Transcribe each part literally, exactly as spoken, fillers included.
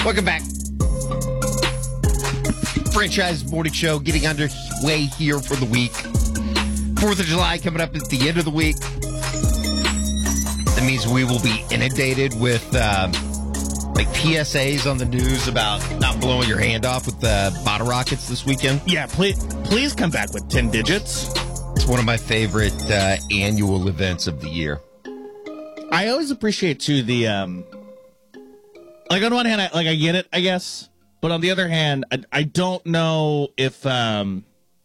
Welcome back. Franchise Morning Show getting underway here for the week. fourth of July coming up at the end of the week. That means we will be inundated with um, like P S As on the news about not blowing your hand off with the bottle rockets this weekend. Yeah, please, please come back with ten digits. It's one of my favorite uh, annual events of the year. I always appreciate, too, the... Um, like, on one hand, I, like I get it, I guess. But on the other hand, I, I don't know if... Um,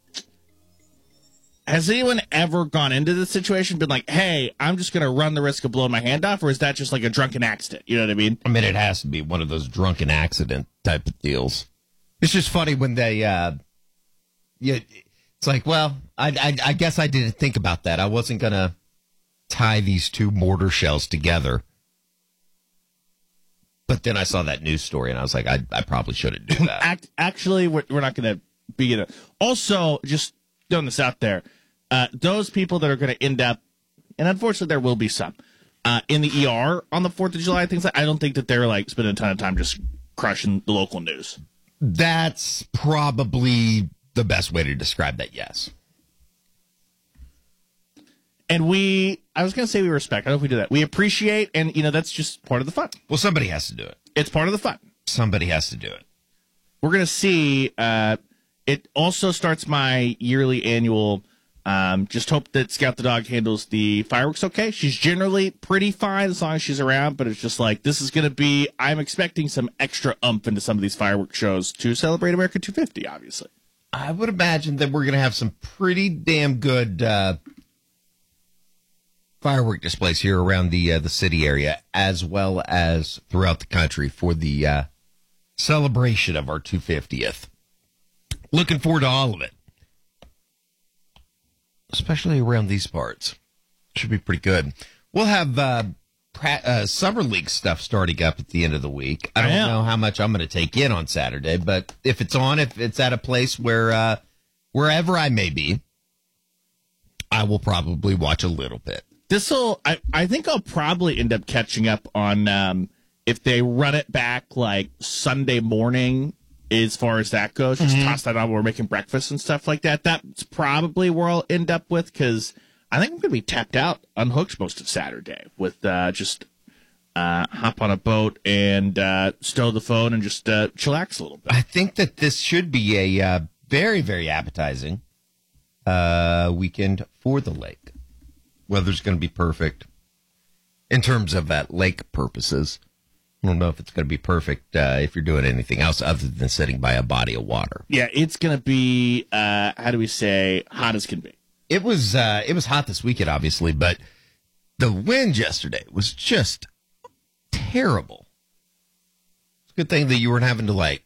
has anyone ever gone into this situation, been like, hey, I'm just going to run the risk of blowing my hand off, or is that just like a drunken accident? You know what I mean? I mean, it has to be one of those drunken accident type of deals. It's just funny when they... Uh, yeah, it's like, well, I, I, I guess I didn't think about that. I wasn't going to tie these two mortar shells together. But then I saw that news story, and I was like, I, I probably shouldn't do that. Act, actually, we're, we're not going to be in a... Also, just throwing this out there, uh, those people that are going to end up, and unfortunately there will be some, uh, in the E R on the fourth of July, things like I don't think that they're like spending a ton of time just crushing the local news. That's probably the best way to describe that, yes. And we, I was going to say we respect. I don't know if we do that. We appreciate, and, you know, that's just part of the fun. Well, somebody has to do it. It's part of the fun. Somebody has to do it. We're going to see, uh, it also starts my yearly annual, um, just hope that Scout the dog handles the fireworks okay. She's generally pretty fine as long as she's around, but it's just like, this is going to be, I'm expecting some extra oomph into some of these fireworks shows to celebrate America two fifty, obviously. I would imagine that we're going to have some pretty damn good uh, firework displays here around the uh, the city area, as well as throughout the country for the uh, celebration of our two hundred fiftieth. Looking forward to all of it, especially around these parts. Should be pretty good. We'll have uh, pra- uh, Summer League stuff starting up at the end of the week. I don't I know how much I'm going to take in on Saturday, but if it's on, if it's at a place where uh, wherever I may be, I will probably watch a little bit. This'll, I, I think I'll probably end up catching up on um, if they run it back like Sunday morning. As far as that goes, just mm-hmm. toss that on. We're making breakfast and stuff like that. That's probably where I'll end up with, because I think I'm going to be tapped out, unhooked most of Saturday with uh, just uh, hop on a boat and uh, stow the phone and just uh, chillax a little bit. I think that this should be a uh, very, very appetizing uh, weekend for the lake. Weather's going to be perfect in terms of uh, lake purposes. I don't know if it's going to be perfect uh, if you're doing anything else other than sitting by a body of water. Yeah, it's going to be, uh, how do we say, hot as can be. It was uh, it was hot this weekend, obviously, but the wind yesterday was just terrible. It's a good thing that you weren't having to, like,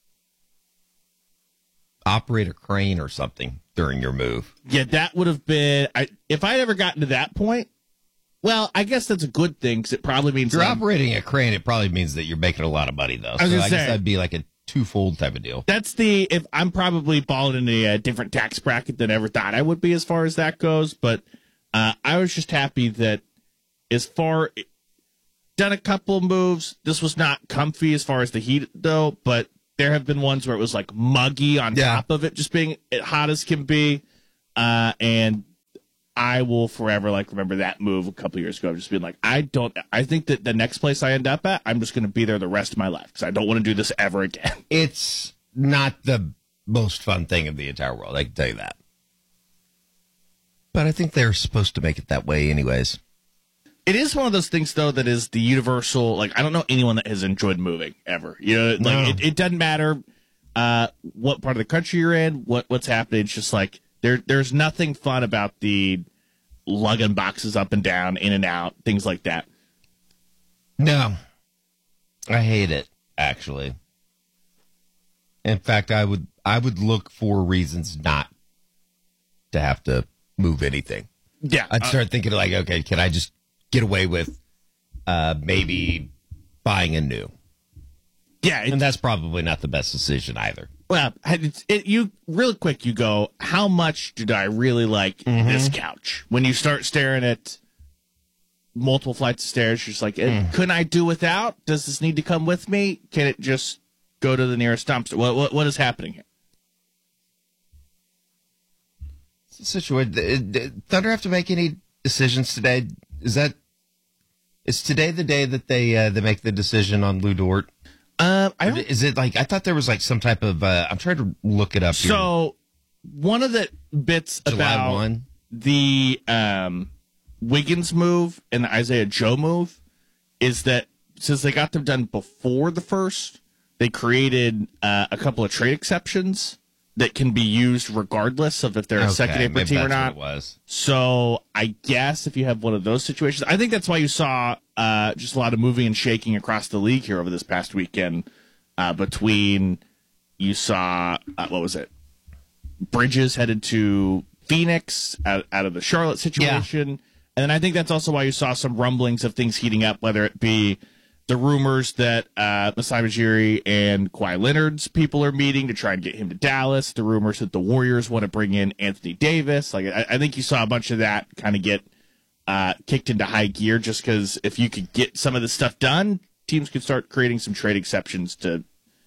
operate a crane or something during your move. Yeah, that would have been, I, if I'd ever gotten to that point, well, I guess that's a good thing, because it probably means... If you're I'm, operating a crane, it probably means that you're making a lot of money, though. I was so gonna I say, guess that'd be like a twofold type of deal. That's the... If I'm probably balling in a, a different tax bracket than I ever thought I would be as far as that goes, but uh, I was just happy that as far... Done a couple moves. This was not comfy as far as the heat, though, but there have been ones where it was like muggy on yeah. top of it, just being hot as can be, uh, and... I will forever like remember that move a couple years ago. Just being like, I don't. I think that the next place I end up at, I'm just going to be there the rest of my life because I don't want to do this ever again. It's not the most fun thing in the entire world. I can tell you that. But I think they're supposed to make it that way, anyways. It is one of those things, though, that is the universal. Like, I don't know anyone that has enjoyed moving ever. You know, like no. it, it doesn't matter uh, what part of the country you're in, what what's happening. It's just like there. There's nothing fun about the lugging boxes up and down, in and out, things like that. No. I hate it, actually. In fact, I would I would look for reasons not to have to move anything. Yeah. I'd start uh, thinking like, okay, can I just get away with uh, maybe buying a new? Yeah. And that's probably not the best decision either. Well, it's, it, you real quick, you go, how much did I really like mm-hmm. this couch? When you start staring at multiple flights of stairs. She's like, mm. couldn't I do without? Does this need to come with me? Can it just go to the nearest dumpster? What what, what is happening here? It's a situation. Did Thunder have to make any decisions today? Is that is today the day that they uh, they make the decision on Lou Dort? Um, I don't, is it like I thought there was like some type of uh, I'm trying to look it up. So here. One of the bits July about first the um, Wiggins move and the Isaiah Joe move is that since they got them done before the first, they created uh, a couple of trade exceptions that can be used regardless of if they're a okay, second April team or not. What it was. So I guess if you have one of those situations, I think that's why you saw uh, just a lot of moving and shaking across the league here over this past weekend. Uh, between you saw uh, what was it? Bridges headed to Phoenix out, out of the Charlotte situation, yeah. And then I think that's also why you saw some rumblings of things heating up, whether it be the rumors that uh, Masai Ujiri and Kawhi Leonard's people are meeting to try and get him to Dallas. The rumors that the Warriors want to bring in Anthony Davis. Like I, I think you saw a bunch of that kind of get uh, kicked into high gear just because if you could get some of this stuff done, teams could start creating some trade exceptions to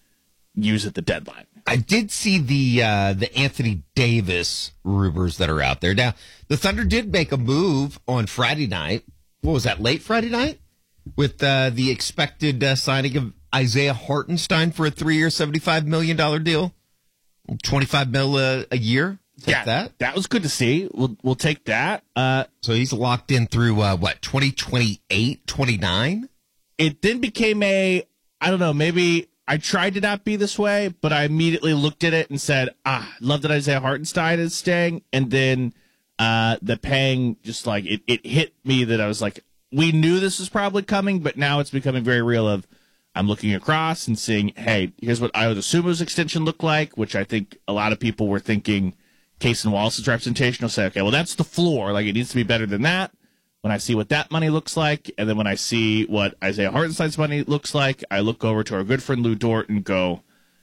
use at the deadline. I did see the uh, the Anthony Davis rumors that are out there. Now, the Thunder did make a move on Friday night. What was that, late Friday night? With uh, the expected uh, signing of Isaiah Hartenstein for a three-year, seventy-five million dollars deal. twenty-five mil a, a year. Take yeah, that. That was good to see. We'll we'll take that. Uh, so he's locked in through, uh, what, twenty twenty-eight, twenty-nine? It then became a, I don't know, maybe I tried to not be this way, but I immediately looked at it and said, ah, love that Isaiah Hartenstein is staying. And then uh, the pang just like, it, it hit me that I was like, we knew this was probably coming, but now it's becoming very real of I'm looking across and seeing, hey, here's what Ayo Dosunmu's extension looked like, which I think a lot of people were thinking Cason Wallace's representation will say, okay, well, that's the floor. Like, it needs to be better than that. When I see what that money looks like, and then when I see what Isaiah Hartenstein's money looks like, I look over to our good friend Lou Dort and go,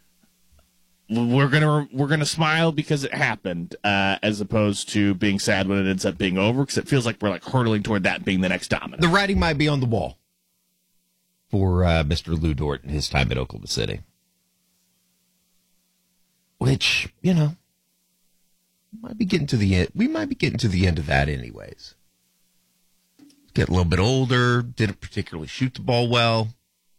we're gonna we're gonna smile because it happened, uh, as opposed to being sad when it ends up being over, because it feels like we're like hurtling toward that being the next domino. The writing might be on the wall for uh, Mister Lou Dort and his time at Oklahoma City, which, you know, might be getting to the end. We might be getting to the end of that, anyways. Get a little bit older, didn't particularly shoot the ball well,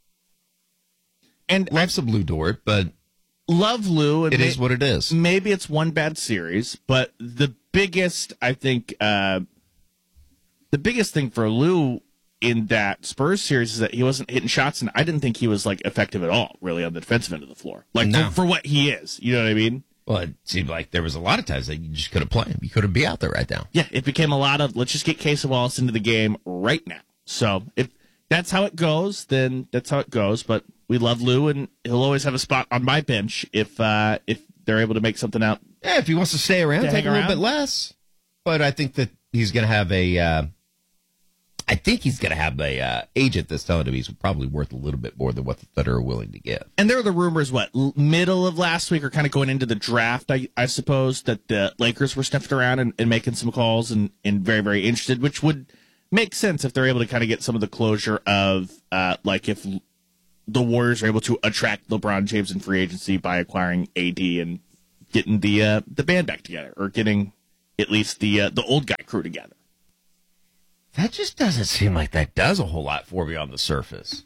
and love some Lou Dort, but. Love Lou. It may, is what it is. Maybe it's one bad series, but the biggest, I think, uh, the biggest thing for Lou in that Spurs series is that he wasn't hitting shots, and I didn't think he was like effective at all, really, on the defensive end of the floor. Like no. for, for what he is, you know what I mean? Well, it seemed like there was a lot of times that you just couldn't play him. You couldn't be out there right now. Yeah, it became a lot of let's just get Cason Wallace into the game right now. So if that's how it goes, then that's how it goes. But we love Lou, and he'll always have a spot on my bench if uh, if they're able to make something out. Yeah, if he wants to stay around, take a little bit less. But I think that he's going to have a. Uh, I think he's going to have a uh, agent that's telling him he's probably worth a little bit more than what the Thunder are willing to give. And there are the rumors, what, middle of last week or kind of going into the draft, I, I suppose, that the Lakers were sniffing around and, and making some calls and, and very, very interested, which would make sense if they're able to kind of get some of the closure of, uh, like, if the Warriors are able to attract LeBron James in free agency by acquiring A D and getting the uh, the band back together, or getting at least the uh, the old guy crew together. That just doesn't seem like that does a whole lot for me on the surface.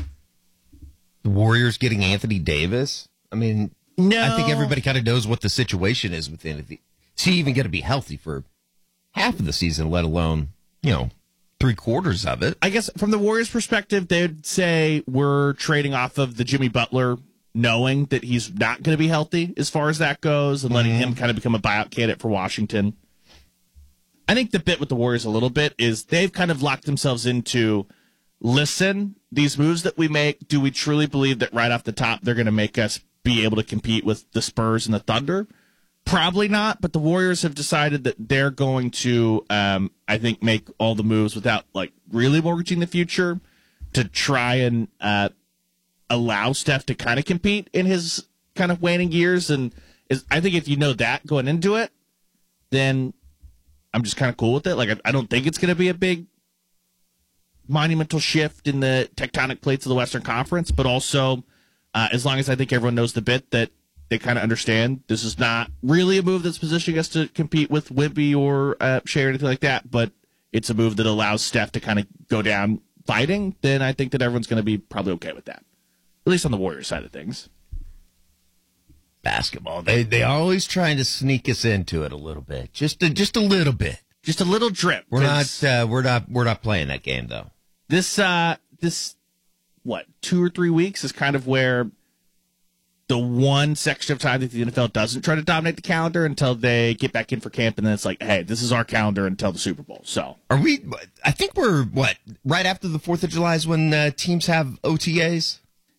The Warriors getting Anthony Davis? I mean, no. I think everybody kind of knows what the situation is with Anthony. Is he even going to be healthy for half of the season, let alone, you know, three quarters of it? I guess from the Warriors' perspective, they would say we're trading off of the Jimmy Butler, knowing that he's not going to be healthy as far as that goes, and letting mm-hmm. him kind of become a buyout candidate for Washington. I think the bit with the Warriors a little bit is they've kind of locked themselves into, listen, these moves that we make, do we truly believe that right off the top they're going to make us be able to compete with the Spurs and the Thunder? Probably not, but the Warriors have decided that they're going to, um, I think, make all the moves without like really mortgaging the future to try and uh, allow Steph to kind of compete in his kind of waning years. And is, I think if you know that going into it, then I'm just kind of cool with it. Like, I, I don't think it's going to be a big monumental shift in the tectonic plates of the Western Conference, but also uh, as long as I think everyone knows the bit that they kind of understand this is not really a move that's positioning us to compete with Wimpy or uh, Shea or anything like that, but it's a move that allows Steph to kind of go down fighting, then I think that everyone's going to be probably okay with that, at least on the Warriors side of things. Basketball, they they always trying to sneak us into it a little bit, just a, just a little bit, just a little drip. We're not uh, we're not we're not playing that game though. This uh this what two or three weeks is kind of where the one section of time that the N F L doesn't try to dominate the calendar until they get back in for camp, and then it's like, hey, this is our calendar until the Super Bowl. So are we? I think we're what right after the Fourth of July is when uh, teams have O T As.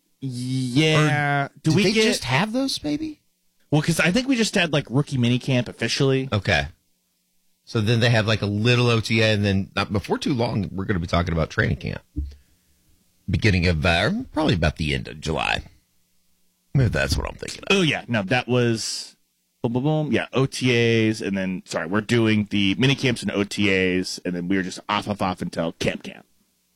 Yeah. Or Do did we they get, just have those, maybe? Well, because I think we just had, like, rookie minicamp officially. Okay. So then they have, like, a little O T A, and then not before too long, we're going to be talking about training camp. Beginning of, uh, probably about the end of July. Maybe that's what I'm thinking of. Oh, yeah. No, that was, boom, boom, boom. Yeah, O T As, and then, sorry, we're doing the minicamps and O T As, and then we were just off, off, off until camp camp.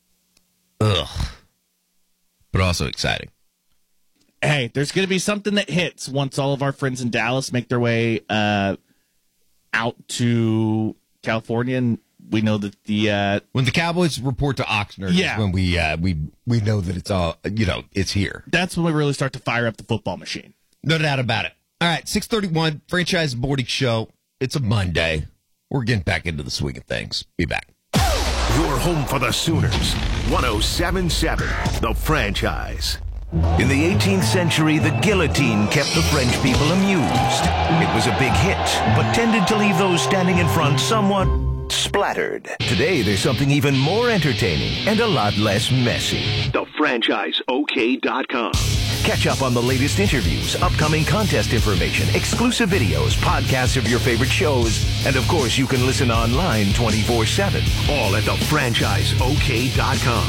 Ugh. But also exciting. Hey, there's going to be something that hits once all of our friends in Dallas make their way uh, out to California, and we know that the uh, when the Cowboys report to Oxnard, yeah. is when we uh, we we know that it's all you know it's here. That's when we really start to fire up the football machine. No doubt about it. All right, six thirty-one Franchise Morning Show. It's a Monday. We're getting back into the swing of things. Be back. Your home for the Sooners. one oh seven point seven The Franchise. In the eighteenth century, the guillotine kept the French people amused. It was a big hit, but tended to leave those standing in front somewhat splattered. Today, there's something even more entertaining and a lot less messy. the franchise O K dot com. Catch up on the latest interviews, upcoming contest information, exclusive videos, podcasts of your favorite shows, and of course, you can listen online twenty-four seven. All at the franchise O K dot com.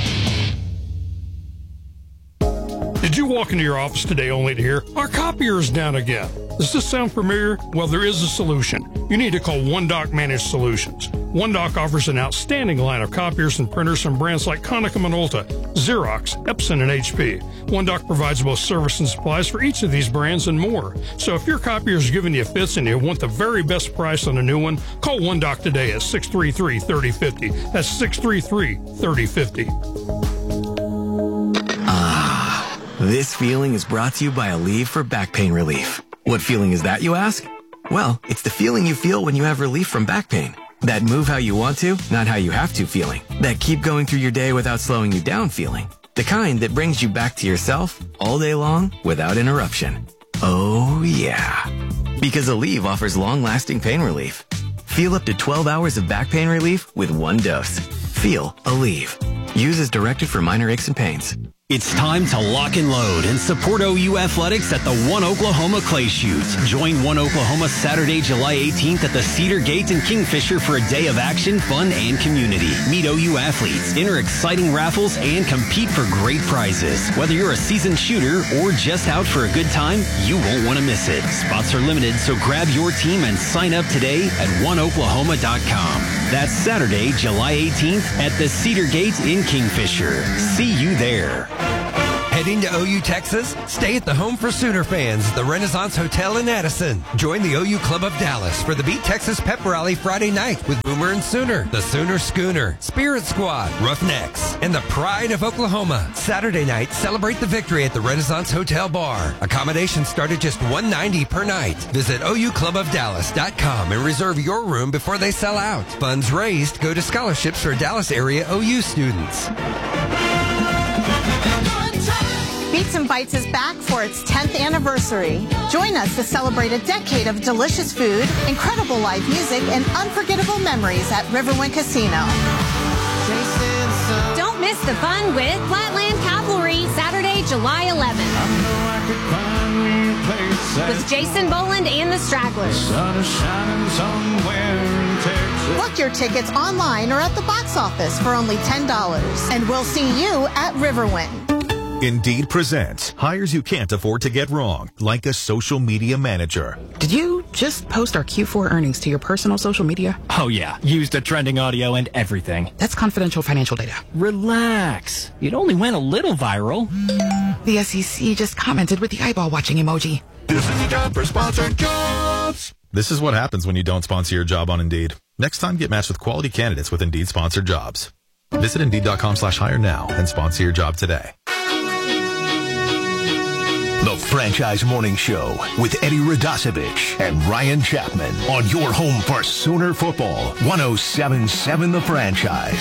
Did you walk into your office today only to hear, our copier is down again? Does this sound familiar? Well, there is a solution. You need to call OneDoc Managed Solutions. OneDoc offers an outstanding line of copiers and printers from brands like Konica Minolta, Xerox, Epson, and H P. OneDoc provides both service and supplies for each of these brands and more. So if your copier is giving you fits and you want the very best price on a new one, call OneDoc today at six three three, three oh five oh. That's six three three, three oh five oh. This feeling is brought to you by Aleve for back pain relief. What feeling is that, you ask? Well, it's the feeling you feel when you have relief from back pain. That move how you want to, not how you have to feeling. That keep going through your day without slowing you down feeling. The kind that brings you back to yourself all day long without interruption. Oh, yeah. Because Aleve offers long-lasting pain relief. Feel up to twelve hours of back pain relief with one dose. Feel Aleve. Use as directed for minor aches and pains. It's time to lock and load and support O U Athletics at the One Oklahoma Clay Shoot. Join One Oklahoma Saturday, July eighteenth at the Cedar Gate in Kingfisher for a day of action, fun, and community. Meet O U athletes, enter exciting raffles, and compete for great prizes. Whether you're a seasoned shooter or just out for a good time, you won't want to miss it. Spots are limited, so grab your team and sign up today at one oklahoma dot com. That's Saturday, July eighteenth at the Cedar Gate in Kingfisher. See you there. Heading to O U, Texas? Stay at the Home for Sooner fans, the Renaissance Hotel in Addison. Join the O U Club of Dallas for the Beat Texas Pep Rally Friday night with Boomer and Sooner, the Sooner Schooner, Spirit Squad, Roughnecks, and the Pride of Oklahoma. Saturday night, celebrate the victory at the Renaissance Hotel Bar. Accommodations start at just one hundred ninety dollars per night. Visit O U club of dallas dot com and reserve your room before they sell out. Funds raised go to scholarships for Dallas area O U students. Beats and Bites is back for its tenth anniversary. Join us to celebrate a decade of delicious food, incredible live music, and unforgettable memories at Riverwind Casino. Don't miss the fun with Flatland Cavalry, Saturday, July eleventh. With Jason Boland and the Stragglers. Book your tickets online or at the box office for only ten dollars. And we'll see you at Riverwind. Indeed presents hires you can't afford to get wrong, like a social media manager. Did you just post our Q four earnings to your personal social media? Oh, yeah. Use the trending audio and everything. That's confidential financial data. Relax. It only went a little viral. The S E C just commented with the eyeball watching emoji. This is the job for sponsored jobs. This is what happens when you don't sponsor your job on Indeed. Next time, get matched with quality candidates with Indeed sponsored jobs. Visit Indeed.com slash hire now and sponsor your job today. The Franchise Morning Show with Eddie Radosevich and Ryan Chapman on your home for Sooner football. one oh seven point seven The Franchise.